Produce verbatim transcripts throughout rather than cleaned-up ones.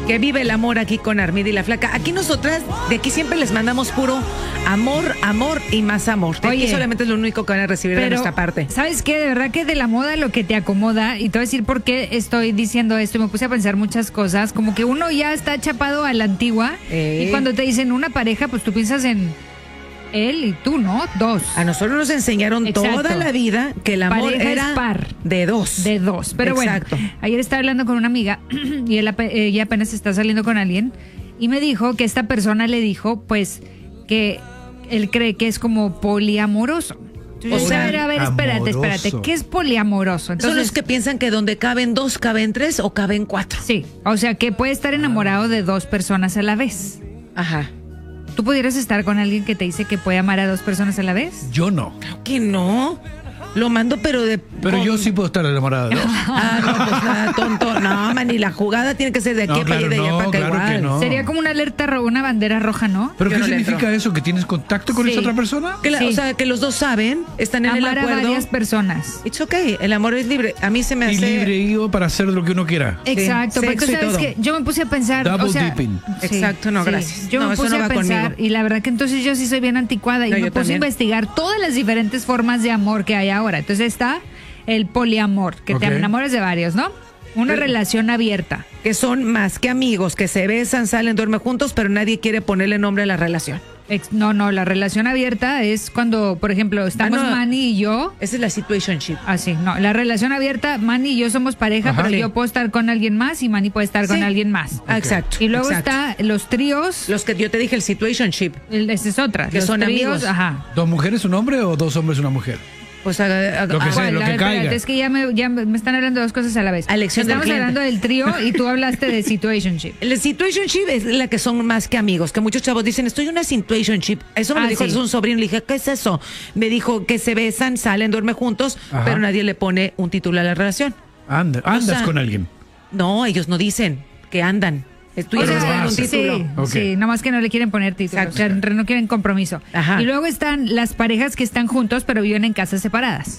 Que vive el amor aquí con Armida y la Flaca. Aquí nosotras, de aquí siempre les mandamos puro amor, amor y más amor. De Oye, aquí solamente es lo único que van a recibir de nuestra parte. ¿Sabes qué? De verdad que de la moda lo que te acomoda, y te voy a decir por qué estoy diciendo esto, y me puse a pensar muchas cosas, como que uno ya está chapado a la antigua, Eh. y cuando te dicen una pareja, pues tú piensas en él y tú, ¿no? Dos. A nosotros nos enseñaron Exacto. toda la vida que el amor Pareja era es par. de dos. De dos. Pero Exacto. bueno, ayer estaba hablando con una amiga y él, ape- ella apenas está saliendo con alguien y me dijo que esta persona le dijo, pues, que él cree que es como poliamoroso. Entonces, O sea, a ver, a ver, espérate, espérate. amoroso. ¿Qué es poliamoroso? Son Entonces, los que piensan que donde caben dos, caben tres o caben cuatro. sí, o sea, que puede estar enamorado de dos personas a la vez. Ajá. ¿Tú pudieras estar con alguien que te dice que puede amar a dos personas a la vez? Yo no. Que no. Lo mando, pero de. Pero con- yo sí puedo estar enamorado de dos. Ah, no, pues nada, tonto. No, man, y la jugada tiene que ser de aquí No, para allá y de claro, allá para no, acá claro que igual. no. Sería como una alerta, ro- una bandera roja, ¿no? ¿Pero Yo qué no le significa entro. eso? ¿Que tienes contacto con Sí. esa otra persona? Que la- Sí. O sea, que los dos saben, están en Amar el a acuerdo. varias personas. It's okay, el amor es libre. A mí se me Y hace. libre yo para hacer lo que uno quiera. Exacto, pero sexo tú y sabes todo. que yo me puse a pensar, Double o sea, dipping. Exacto, no, gracias. Yo No, me eso puse no a va pensar conmigo. y la verdad que entonces yo sí soy bien anticuada y No, me yo puse también. a investigar todas las diferentes formas de amor que hay ahora. Entonces está el poliamor, que Ok. te enamoras de varios, ¿no? Una Pero- relación abierta. Que son más que amigos, que se besan, salen, duermen juntos, pero nadie quiere ponerle nombre a la relación. Ex- No, no, la relación abierta es cuando, por ejemplo, estamos Ah, no. Manny y yo. Esa es la situationship. Así, no, la relación abierta, Manny y yo somos pareja, Ajá. pero Sí. yo puedo estar con alguien más y Manny puede estar con Sí. alguien más. Ah, exacto. Y luego exacto. está los tríos, Los que yo te dije, el situationship. el- esa es otra. Que los son tríos, amigos. Ajá. ¿Dos mujeres un hombre o dos hombres una mujer? Pues haga- haga- Lo que ah, sea. ¿Cuál? lo A que ver, espérate, caiga. es que ya me, ya me están hablando de dos cosas a la vez. A elección del Estamos cliente. hablando del trío y tú hablaste de situationship. El situationship es la que son más que amigos, que muchos chavos dicen, estoy en una situationship. Eso me lo Ah, dijo sí. es un sobrino, le dije, ¿qué es eso? Me dijo que se besan, salen, duermen juntos, Ajá. pero nadie le pone un título a la relación. Anda- andas sea, con alguien. No, ellos no dicen que andan. Tú ya O le sea, estás dando un haces. título. Sí, Ok. sí, nomás que no le quieren poner título, Exacto. o sea, re- no quieren compromiso. Ajá. Y luego están las parejas que están juntos pero viven en casas separadas.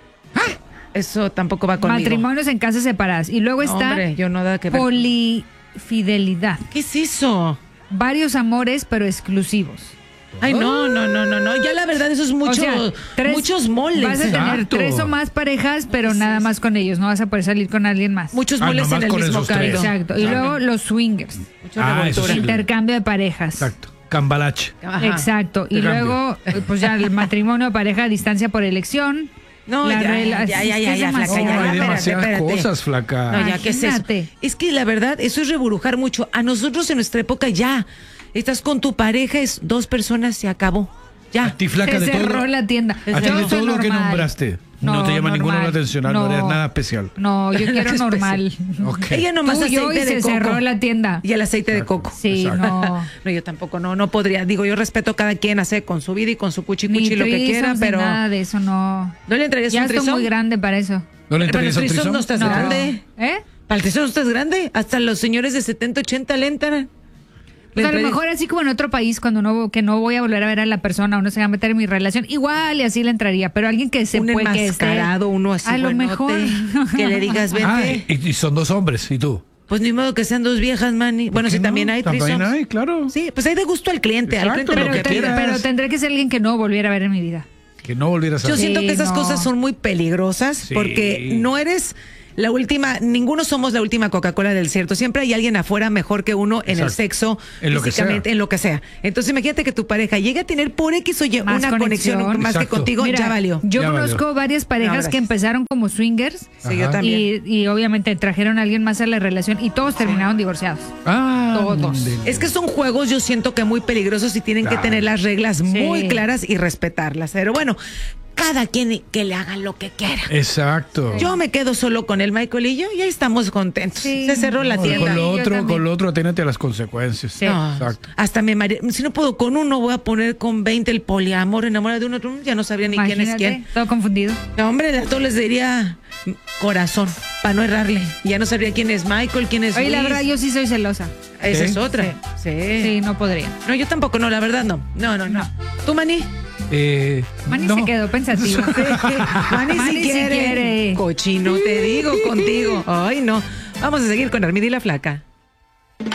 Eso tampoco va conmigo. Matrimonios en casas separadas. Y luego No, está hombre, yo nada que ver. polifidelidad. ¿Qué es eso? Varios amores pero exclusivos. Ay, no, no, no, no, no. Ya la verdad, eso es mucho, O sea, tres- muchos moles. Vas a tener Exacto. tres o más parejas, pero nada más con ellos. No vas a poder salir con alguien más. Muchos Ah, moles nomás en el con mismo esos tres. caldo. Exacto. Y luego los swingers. Mucha Ah, eso revoltura. sí. Intercambio de parejas. Exacto. Cambalache. Ajá. Exacto. Y Te cambio. luego, eh, pues ya el matrimonio de pareja a distancia por elección. No, La ya, rela- ya, ya, es ya, que es ya, flaca, demasiado. ya, No, hay espérate, demasiadas espérate. cosas, flaca. No, ya, ¿qué es eso? Imagínate. Es que la verdad, eso es reburujar mucho. A nosotros en nuestra época ya, estás con tu pareja, es dos personas, se acabó. Ya. A ti, flaca, Se de cerró todo. la tienda. A ti Yo de soy todo lo que normal. nombraste. No, te llama ninguna normal. la atención, no, eres nada especial. No, yo quiero Qué normal. Ok. Ella nomás Tú, yo, aceite y de se coco. cerró la tienda. Y el aceite de Exacto. coco. Sí, Exacto. no. No, yo tampoco, no, no podría. Digo, yo respeto a cada quien hace con su vida y con su cuchi Ni cuchi lo que threesomes, quiera, ni pero nada de eso, no. ¿no le entrarías Ya un estoy trisón? muy grande para eso. ¿No le Pero el interesa un trisón trisón? no estás No. grande. ¿Eh? Para el trisón no estás grande. Hasta los señores de setenta, ochenta le entran. Pues Le a lo entrarías- mejor así como en otro país, cuando no, que no voy a volver a ver a la persona o no se va a meter en mi relación, igual y así le entraría, pero alguien que se un puede que esté... enmascarado, uno así A lo buenote, mejor. que le digas, vente. Ah, y, y son dos hombres, ¿y tú? Pues ni modo que sean dos viejas, Manny. Bueno, ¿Por sí, qué también no? hay También threesomes. hay, claro. Sí, pues hay de gusto al cliente. Al Exacto, cliente lo lo que que Pero, pida. quieras. pero tendré que ser alguien que no volviera a ver en mi vida. Que no volvieras a Yo ver. siento Sí, que esas no. cosas son muy peligrosas Sí. porque no eres la última, ninguno somos la última Coca-Cola del desierto. Siempre hay alguien afuera mejor que uno en el Exacto. sexo, En lo que físicamente, sea. en lo que sea. Entonces imagínate que tu pareja llegue a tener por X o Y Más una conexión, conexión. más que Exacto. contigo, Mira, ya valió. Yo Ya conozco valió. varias No, parejas gracias. que empezaron como swingers Sí, yo Ajá. también. y, y obviamente trajeron a alguien más a la relación y todos terminaron divorciados. Ah, Todos. ándele. Es que son juegos, yo siento que muy peligrosos y tienen que Claro. tener las reglas muy Sí. claras y respetarlas. Pero bueno, cada quien que le haga lo que quiera. Exacto. Yo me quedo solo con el Michael y yo y ahí estamos contentos. Sí. Se cerró la No, tienda. con lo yo otro, también. con lo otro, aténate a las consecuencias. Sí. No, Exacto. hasta me mare... Si no puedo con uno, voy a poner con veinte el poliamor, enamorado de uno, otro, ya no sabría ni quién es Imagínate, quién. todo confundido. No, hombre, a todos les diría corazón, para no errarle. Ya no sabría quién es Michael, quién es Oye, la Luis. verdad, yo sí soy celosa. Esa ¿Sí? es otra. Sí. Sí, no podría. No, yo tampoco, no, la verdad no. No, no, no. ¿Tú, Mani? Eh, Manny no. se quedó pensativo. Mani, Manny si sí quiere. quiere. Cochino, te digo contigo. Ay, no. Vamos a seguir con Armida y la Flaca.